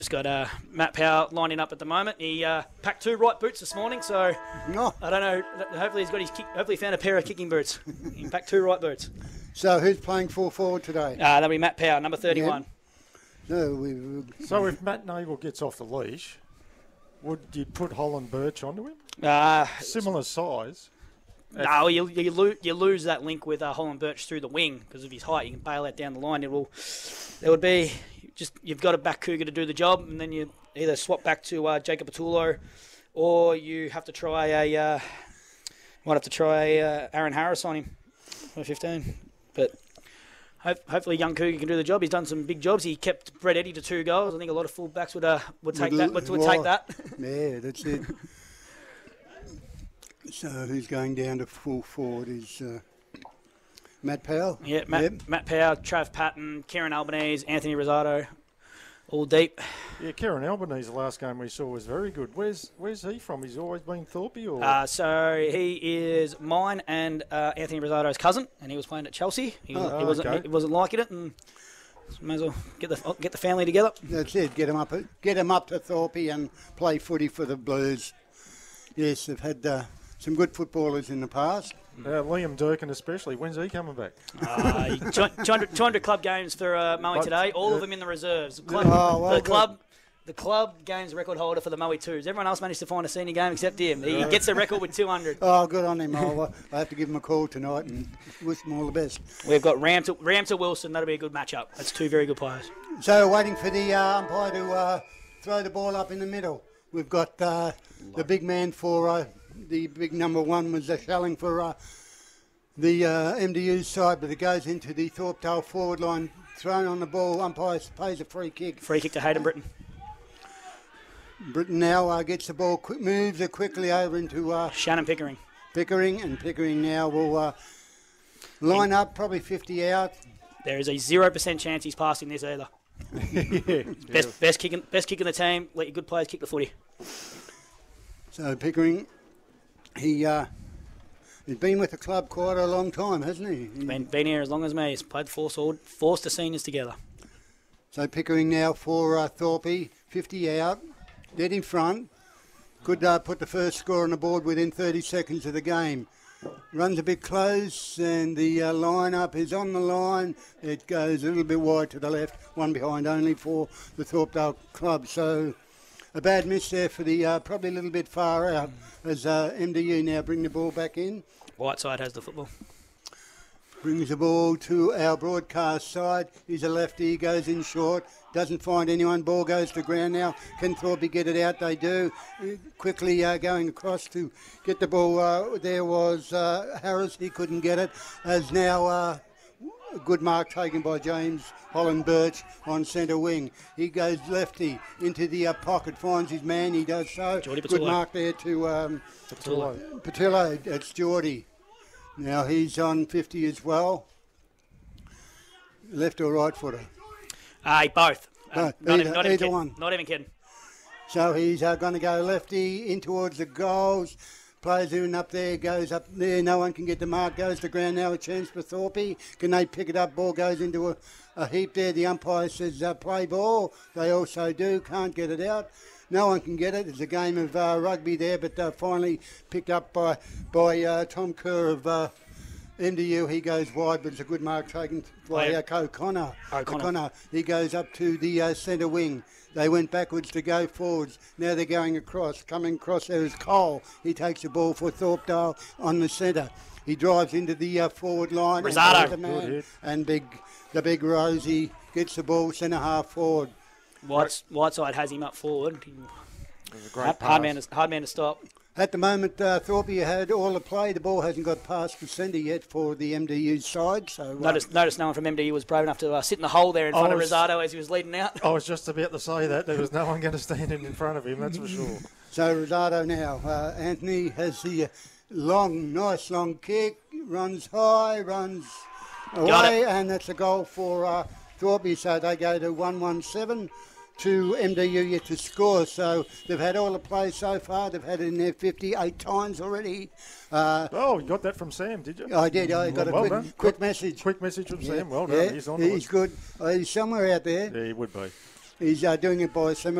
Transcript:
Just got Matt Power lining up at the moment. He packed 2 right boots this morning, so No. I don't know. Hopefully he's got his hopefully he found a pair of kicking boots. He packed 2 right boots. So who's playing full forward today? That'll be Matt Power, number 31. No, So if Matt Nagle gets off the leash, would you put Holland Birch onto him? Similar size. No, you lose that link with Holland Birch through the wing because of his height. You can bail that down the line. You've got a back Cougar to do the job, and then you either swap back to Jacob Patullo, or you have to try Aaron Harris on him for 15. But hopefully young Cougar can do the job. He's done some big jobs. He kept Brett Eddy to 2 goals. I think a lot of fullbacks would take that. Yeah, that's it. So who's going down to full forward is Matt Powell? Yeah, Matt Powell, Trav Patton, Kieran Albanese, Anthony Rosado, all deep. Yeah, Kieran Albanese, the last game we saw was very good. Where's he from? He's always been Thorpe, or? So he is mine and Anthony Rosado's cousin, and he was playing at Chelsea. He wasn't liking it, and may as well get the family together. That's it. Get him up to Thorpe and play footy for the Blues. Yes, they've had some good footballers in the past. Liam Durkin especially. When's he coming back? 200 club games for Moe today. All of them in the reserves. The club games record holder for the Moe 2s. Everyone else managed to find a senior game except him. He gets the record with 200. Oh, good on him. I have to give him a call tonight and wish him all the best. We've got Ram to Wilson. That'll be a good matchup. That's 2 very good players. So waiting for the umpire to throw the ball up in the middle. We've got the big man for the big number 1 was Shelling for the MDU side, but it goes into the Thorpedale forward line, thrown on the ball. Umpire pays a free kick. Free kick to Hayden Britton. Britton now gets the ball, moves it quickly over into Shannon Pickering. Pickering now will line up, probably 50 out. There is a 0% chance he's passing this either. Best kick in the team. Let your good players kick the footy. So Pickering, he's been with the club quite a long time, hasn't he? Been here as long as me. He's played forced the seniors together. So Pickering now for Thorpe, 50 out, dead in front. Could put the first score on the board within 30 seconds of the game. Runs a bit close, and the line-up is on the line. It goes a little bit wide to the left, one behind only for the Thorpedale club. So a bad miss there for the probably a little bit far out as MDU now bring the ball back in. Whiteside has the football. Brings the ball to our broadcast side. He's a lefty, goes in short, doesn't find anyone. Ball goes to ground now. Can Thorpe get it out? They do. Quickly going across to get the ball. There was Harris. He couldn't get it. As now a good mark taken by James Holland Birch on centre wing. He goes lefty into the pocket, finds his man. He does so. Good mark there to Patillo. It's Geordie. Now he's on 50 as well. Left or right footer? Both. Either one. Not even kidding. So he's going to go lefty in towards the goals. Players in up there, goes up there. No one can get the mark. Goes to ground now. A chance for Thorpe. Can they pick it up? Ball goes into a heap there. The umpire says play ball. They also do. Can't get it out. No one can get it. It's a game of rugby there, but finally picked up by Tom Kerr of MDU. He goes wide, but it's a good mark taken by O'Connor. He goes up to the centre wing. They went backwards to go forwards. Now they're going across. Coming across there is Cole. He takes the ball for Thorpedale on the centre. He drives into the forward line. Rosado. And the big Rosie gets the ball centre half forward. Whiteside has him up forward. Hard man to stop. At the moment, Thorpe had all the play. The ball hasn't got past the centre yet for the MDU side. So notice no one from MDU was brave enough to sit in the hole there in front of Rosado as he was leading out. I was just about to say that. There was no one going to stand in front of him, that's for sure. So Rosado now. Anthony has the nice long kick. Runs high, runs away, and that's a goal for Thorpe. So they go to 1-1-7. To MDU yet to score, so they've had all the plays so far. They've had it in there 58 times already. You got that from Sam, did you? I did. I got a quick message. Quick message from Sam. Well done. He's on. He's good. He's somewhere out there. Yeah, he would be. He's doing it by a